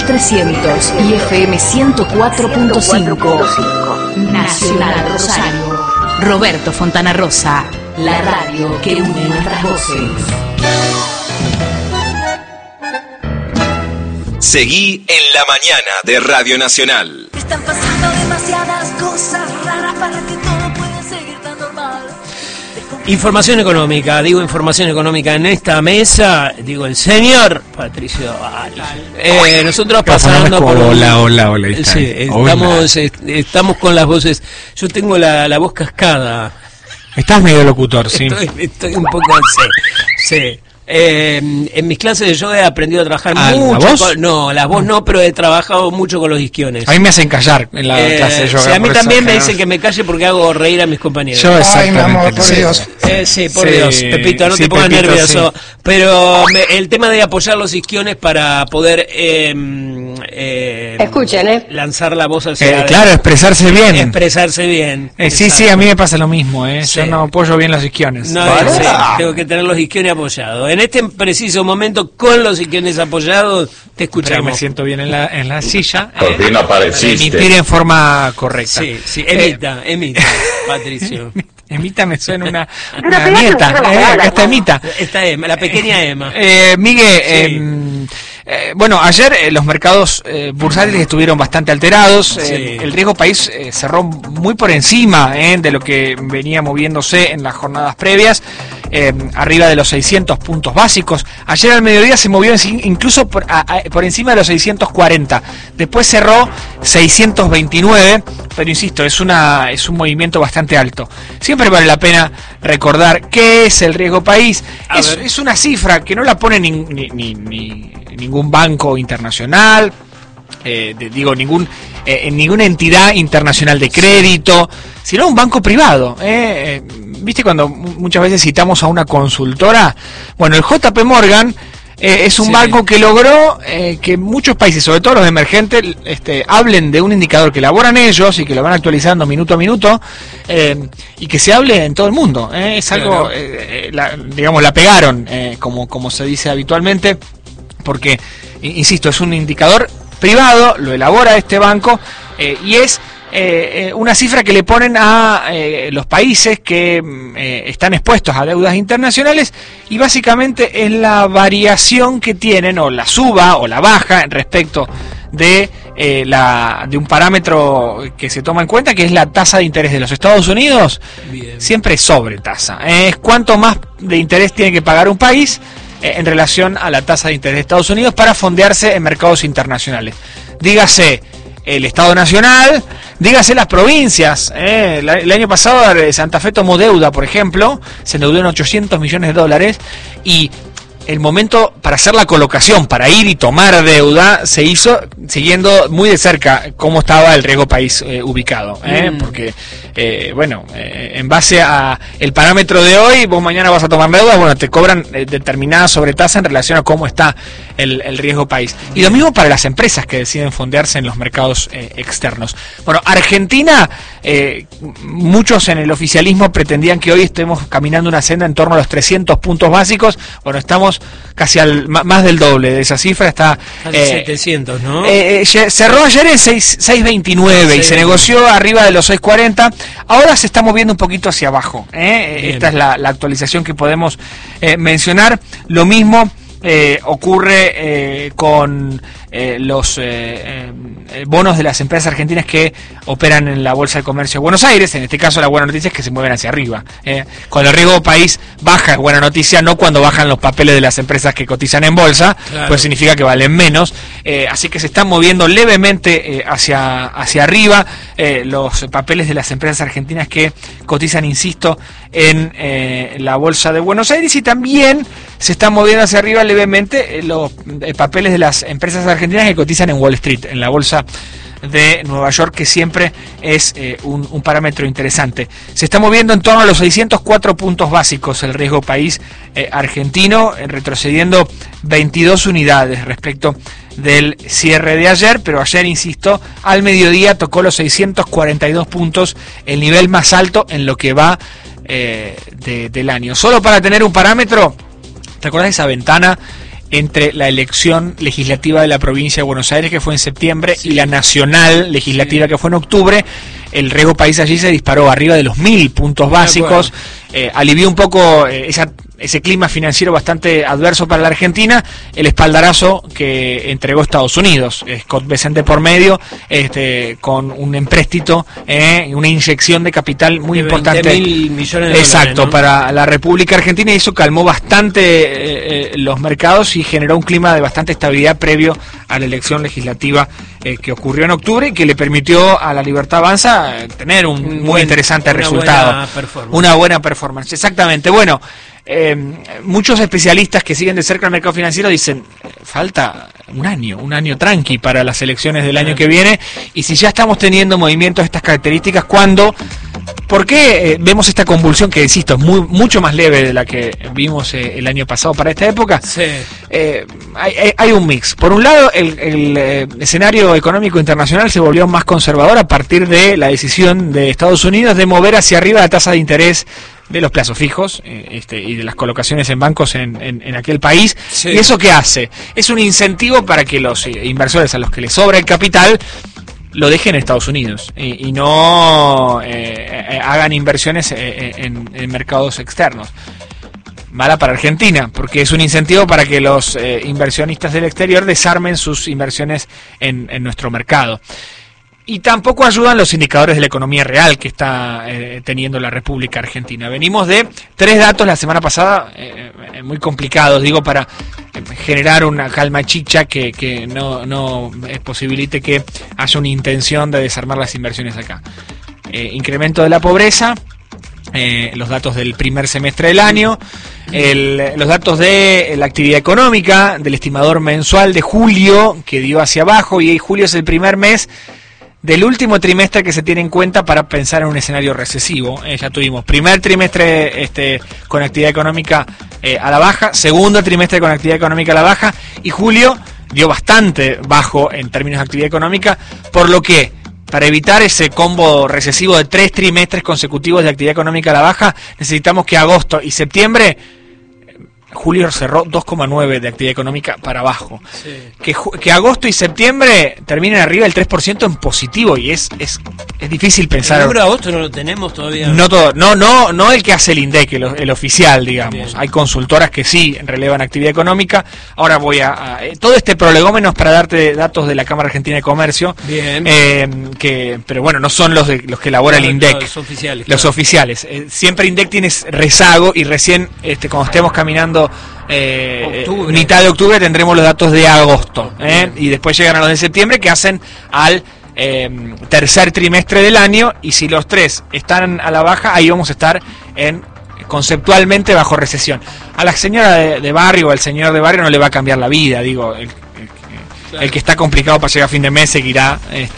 1300 y FM 104.5. Nacional Rosario. Roberto Fontana Rosa, la radio que une nuestras voces. Seguí en la mañana de Radio Nacional. Están pasando demasiadas cosas raras para que todo pueda seguir tan normal. Información económica, información económica en esta mesa, el señor Patricio Valle. Nosotros pasando por... Hola. Sí, estamos con las voces. Yo tengo la voz cascada. Estás medio locutor, sí. Estoy un poco... Sí. En mis clases de yoga he aprendido a trabajar mucho. ¿La voz? No, la voz no, pero he trabajado mucho con los isquiones. A mí me hacen callar en la clase de yoga. Sí, a mí también me dicen que me calle porque hago reír a mis compañeros. Yo exactamente. Ay, mi amor, por Dios. Sí, por Dios, Pepito, no te pongas Pepito, nervioso. Sí. Pero el tema de apoyar los isquiones para poder escuchen, lanzar la voz hacia claro, expresarse bien. Expresarse bien. Sí, a mí me pasa lo mismo, Sí. Yo no apoyo bien los isquiones. No, sí, tengo que tener los isquiones apoyados. En este preciso momento, con los isquiones apoyados, te escuchamos. Pero me siento bien en la silla. Por fin apareciste. Emitir en forma correcta. Sí, emita, Patricio. Emita me suena una nieta. Acá está Emita. Esta Emma, la pequeña Emma. Miguel, bueno, ayer los mercados bursátiles estuvieron bastante alterados. El riesgo país cerró muy por encima de lo que venía moviéndose en las jornadas previas, arriba de los 600 puntos básicos. Ayer al mediodía se movió incluso por encima de los 640. Después cerró 629, pero insisto, es un movimiento bastante alto. Siempre vale la pena recordar qué es el riesgo país. Es una cifra que no la pone ningún banco internacional, ninguna entidad internacional de crédito, sino un banco privado. ¿Viste cuando muchas veces citamos a una consultora? Bueno, el JP Morgan es un banco que logró que muchos países, sobre todo los emergentes, hablen de un indicador que elaboran ellos y que lo van actualizando minuto a minuto, y que se hable en todo el mundo. Es algo, la pegaron, como se dice habitualmente, porque, insisto, es un indicador privado, lo elabora este banco, y es una cifra que le ponen a los países que están expuestos a deudas internacionales, y básicamente es la variación que tienen, o la suba o la baja respecto de un parámetro que se toma en cuenta, que es la tasa de interés de los Estados Unidos. Bien. Siempre sobre tasa. Es cuánto más de interés tiene que pagar un país en relación a la tasa de interés de Estados Unidos para fondearse en mercados internacionales. Dígase el Estado Nacional, dígase las provincias. El año pasado Santa Fe tomó deuda, por ejemplo, se endeudó en $800 millones, y el momento para hacer la colocación, para ir y tomar deuda, se hizo siguiendo muy de cerca cómo estaba el riesgo país ubicado, porque en base a el parámetro de hoy, vos mañana vas a tomar deuda, te cobran determinada sobretasa en relación a cómo está el riesgo país. Y lo mismo para las empresas que deciden fondearse en los mercados externos. Bueno, Argentina, muchos en el oficialismo pretendían que hoy estemos caminando una senda en torno a los 300 puntos básicos. Bueno, estamos casi más del doble de esa cifra, está 700, ¿no? Cerró ayer en 6.29 y se negoció arriba de los 6.40. Ahora se está moviendo un poquito hacia abajo. Esta es la actualización que podemos mencionar. Lo mismo ocurre con los bonos de las empresas argentinas que operan en la Bolsa de Comercio de Buenos Aires. En este caso, la buena noticia es que se mueven hacia arriba. Cuando el riesgo país baja es buena noticia, no cuando bajan los papeles de las empresas que cotizan en bolsa, claro, pues significa que valen menos. Así que se están moviendo levemente hacia arriba los papeles de las empresas argentinas que cotizan, insisto, en la Bolsa de Buenos Aires, y también se están moviendo hacia arriba levemente los papeles de las empresas argentinas que cotizan en Wall Street, en la Bolsa de Nueva York, que siempre es un parámetro interesante. Se está moviendo en torno a los 604 puntos básicos el riesgo país argentino, retrocediendo 22 unidades respecto del cierre de ayer, pero ayer, insisto, al mediodía tocó los 642 puntos, el nivel más alto en lo que va del año. Solo para tener un parámetro, ¿te acordás de esa ventana entre la elección legislativa de la provincia de Buenos Aires, que fue en septiembre, y la nacional legislativa, que fue en octubre. El riesgo país allí se disparó arriba de los 1000 puntos básicos, alivió un poco ese clima financiero bastante adverso para la Argentina, el espaldarazo que entregó Estados Unidos, Scott Bessent por medio, con un empréstito, una inyección de capital muy importante. 20.000 millones de exacto, dólares, ¿no? Para la República Argentina, y eso calmó bastante los mercados y generó un clima de bastante estabilidad previo a la elección legislativa que ocurrió en octubre, y que le permitió a la Libertad Avanza tener un muy interesante resultado. Una buena performance, exactamente. Bueno, muchos especialistas que siguen de cerca el mercado financiero dicen, falta un año tranqui para las elecciones del año que viene, y si ya estamos teniendo movimientos de estas características, ¿por qué vemos esta convulsión que, insisto, es mucho más leve de la que vimos el año pasado para esta época? Sí. Hay un mix. Por un lado, el escenario económico internacional se volvió más conservador a partir de la decisión de Estados Unidos de mover hacia arriba la tasa de interés de los plazos fijos y de las colocaciones en bancos en aquel país. Sí. ¿Y eso qué hace? Es un incentivo para que los inversores a los que les sobra el capital lo dejen en Estados Unidos y no hagan inversiones en mercados externos. Mala para Argentina, porque es un incentivo para que los inversionistas del exterior desarmen sus inversiones en nuestro mercado. Y tampoco ayudan los indicadores de la economía real que está teniendo la República Argentina. Venimos de 3 datos la semana pasada, muy complicados, digo, para generar una calma chicha que no posibilite que haya una intención de desarmar las inversiones acá. Incremento de la pobreza, los datos del primer semestre del año, los datos de la actividad económica, del estimador mensual de julio, que dio hacia abajo, y julio es el primer mes del último trimestre que se tiene en cuenta para pensar en un escenario recesivo. Ya tuvimos primer trimestre con actividad económica a la baja, segundo trimestre con actividad económica a la baja, y julio dio bastante bajo en términos de actividad económica, por lo que, para evitar ese combo recesivo de 3 trimestres consecutivos de actividad económica a la baja, necesitamos que agosto y septiembre, julio cerró 2,9 de actividad económica para abajo. Sí. Que agosto y septiembre terminen arriba del 3% en positivo, y es difícil pensar. El número de agosto no lo tenemos todavía. No todo, no el que hace el INDEC, el oficial, digamos. Bien. Hay consultoras que sí relevan actividad económica. Ahora voy a todo este prolegómeno es para darte datos de la Cámara Argentina de Comercio. Bien. Pero bueno, no son los que elabora el INDEC. Los oficiales. Los oficiales. Siempre INDEC tiene rezago, y recién cuando estemos caminando mitad de octubre tendremos los datos de agosto, y después llegan a los de septiembre, que hacen al tercer trimestre del año, y si los 3 están a la baja, ahí vamos a estar conceptualmente bajo recesión. A la señora de barrio o al señor de barrio no le va a cambiar la vida, digo, el que está complicado para llegar a fin de mes seguirá,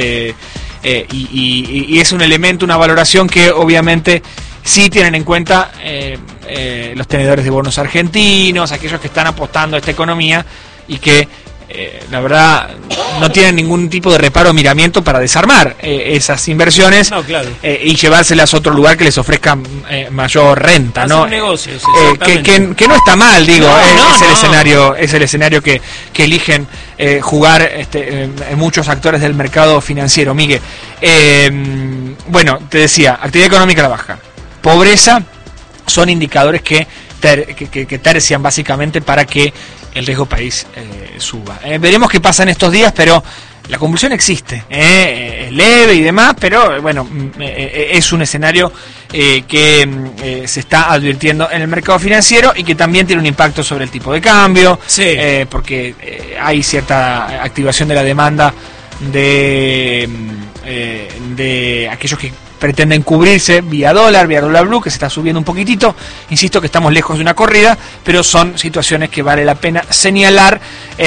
y es un elemento, una valoración que obviamente sí tienen en cuenta los tenedores de bonos argentinos, aquellos que están apostando a esta economía y que la verdad no tienen ningún tipo de reparo o miramiento para desarmar esas inversiones. No, claro. Y llevárselas a otro lugar que les ofrezca mayor renta, ¿no? Negocios, que no está mal, digo, es el escenario que eligen jugar muchos actores del mercado financiero, Miguel. Bueno, te decía, actividad económica a la baja, pobreza, son indicadores que tercian básicamente para que el riesgo país suba. Veremos qué pasa en estos días, pero la convulsión existe, es leve y demás, pero bueno, es un escenario que se está advirtiendo en el mercado financiero, y que también tiene un impacto sobre el tipo de cambio, sí. Porque hay cierta activación de la demanda de aquellos que pretenden cubrirse vía dólar blue, que se está subiendo un poquitito. Insisto que estamos lejos de una corrida, pero son situaciones que vale la pena señalar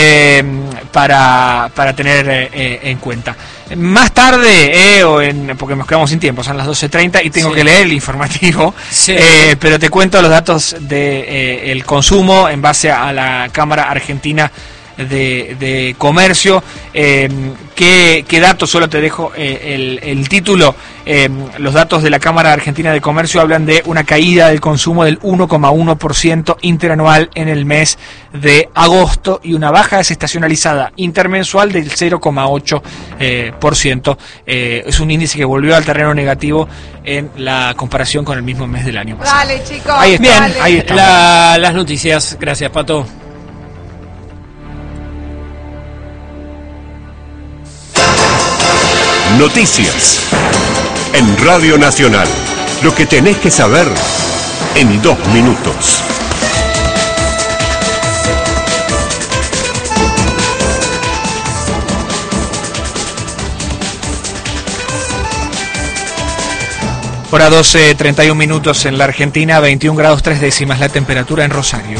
para tener en cuenta. Más tarde, porque nos quedamos sin tiempo, son las 12:30 y tengo que leer el informativo, pero te cuento los datos de el consumo en base a la Cámara Argentina de Comercio. ¿Qué datos? Solo te dejo el título. Los datos de la Cámara Argentina de Comercio hablan de una caída del consumo del 1,1% interanual en el mes de agosto y una baja desestacionalizada intermensual del 0,8%. Es un índice que volvió al terreno negativo en la comparación con el mismo mes del año pasado. Dale, chicos. Ahí está. Bien, Ahí está. las noticias. Gracias, Pato. Noticias en Radio Nacional. Lo que tenés que saber en 2 minutos. Hora 12, 31 minutos en la Argentina, 21 grados 3 décimas la temperatura en Rosario.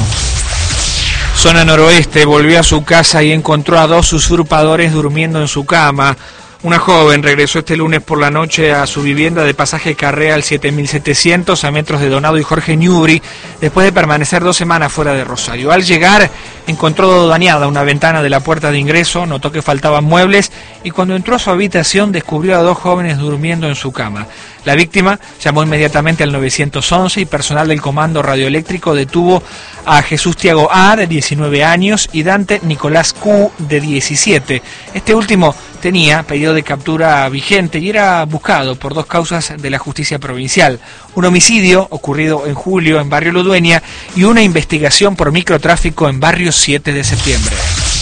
Zona noroeste, volvió a su casa y encontró a 2 usurpadores durmiendo en su cama. Una joven regresó este lunes por la noche a su vivienda de Pasaje Carreal 7700 a metros de Donado y Jorge Newbery, después de permanecer 2 semanas fuera de Rosario. Al llegar encontró dañada una ventana de la puerta de ingreso, notó que faltaban muebles y cuando entró a su habitación descubrió a 2 jóvenes durmiendo en su cama. La víctima llamó inmediatamente al 911 y personal del Comando Radioeléctrico detuvo a Jesús Tiago A, de 19 años, y Dante Nicolás Q, de 17. Este último tenía pedido de captura vigente y era buscado por 2 causas de la justicia provincial: un homicidio ocurrido en julio en Barrio Ludueña y una investigación por microtráfico en Barrio 7 de septiembre.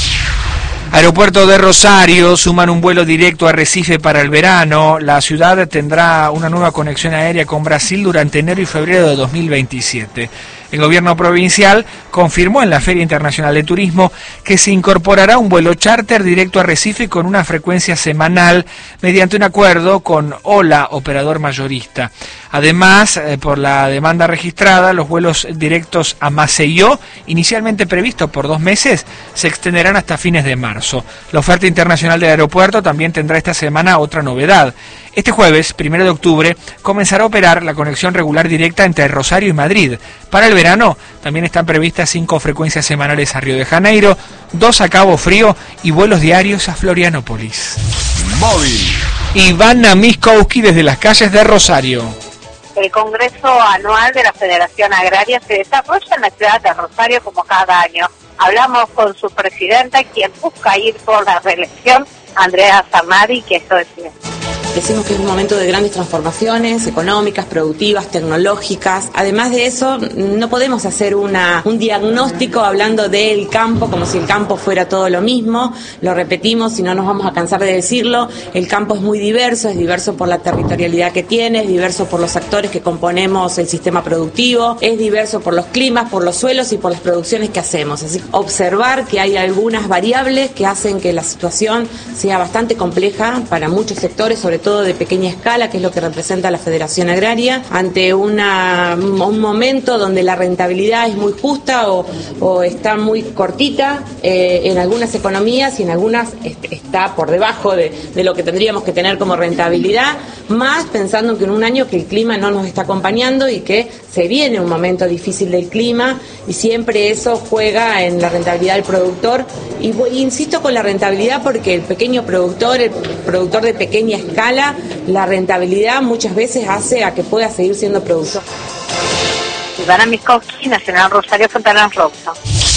Aeropuerto de Rosario, suman un vuelo directo a Recife para el verano. La ciudad tendrá una nueva conexión aérea con Brasil durante enero y febrero de 2027. El gobierno provincial confirmó en la Feria Internacional de Turismo que se incorporará un vuelo charter directo a Recife con una frecuencia semanal mediante un acuerdo con OLA, operador mayorista. Además, por la demanda registrada, los vuelos directos a Maceió, inicialmente previstos por 2 meses, se extenderán hasta fines de marzo. La oferta internacional del aeropuerto también tendrá esta semana otra novedad. Este jueves, 1 de octubre, comenzará a operar la conexión regular directa entre Rosario y Madrid. Para el verano también están previstas 5 frecuencias semanales a Río de Janeiro, 2 a Cabo Frío y vuelos diarios a Florianópolis. Móvil. Ivana Miskowski desde las calles de Rosario. El Congreso Anual de la Federación Agraria se desarrolla en la ciudad de Rosario como cada año. Hablamos con su presidenta, quien busca ir por la reelección, Andrea Sarnadi, que esto decía. Decimos que es un momento de grandes transformaciones económicas, productivas, tecnológicas. Además de eso, no podemos hacer un diagnóstico hablando del campo como si el campo fuera todo lo mismo. Lo repetimos y no nos vamos a cansar de decirlo. El campo es muy diverso, es diverso por la territorialidad que tiene, es diverso por los actores que componemos el sistema productivo, es diverso por los climas, por los suelos y por las producciones que hacemos. Así que observar que hay algunas variables que hacen que la situación sea bastante compleja para muchos sectores, sobre todo de pequeña escala, que es lo que representa la Federación Agraria, ante un momento donde la rentabilidad es muy justa o está muy cortita en algunas economías y en algunas está por debajo de lo que tendríamos que tener como rentabilidad, más pensando que en un año que el clima no nos está acompañando y que se viene un momento difícil del clima y siempre eso juega en la rentabilidad del productor. Y insisto con la rentabilidad porque el pequeño productor, el productor de pequeña escala, la rentabilidad muchas veces hace a que pueda seguir siendo productor. Ivana Miskowski, Nacional Rosario, Fontana Rosa.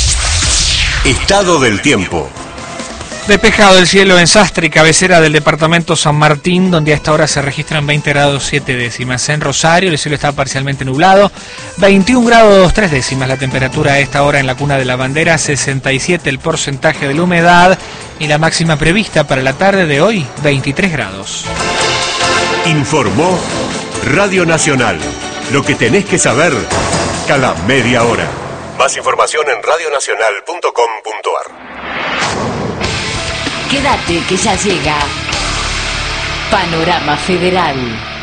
Estado del tiempo. Despejado el cielo en Sastre, cabecera del departamento San Martín, donde a esta hora se registran 20 grados 7 décimas. En Rosario el cielo está parcialmente nublado, 21 grados 3 décimas la temperatura a esta hora en la Cuna de la Bandera, 67 el porcentaje de la humedad y la máxima prevista para la tarde de hoy, 23 grados. Informó Radio Nacional. Lo que tenés que saber cada media hora. Más información en radionacional.com.ar. Quédate que ya llega Panorama Federal.